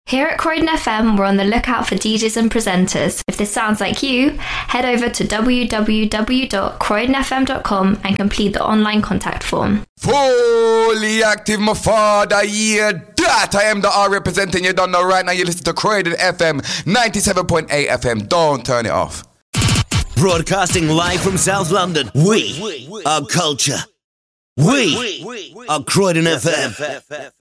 Here at Croydon FM, we're on the lookout for DJs and presenters. If this sounds like you, head over to www.croydonfm.com and complete the online contact form. Fully active, my father, yeah, that I am the R representing. You don't know right now, you listen to Croydon FM 97.8 FM. Don't turn it off. Broadcasting live from South London, we are culture. We are Croydon FM.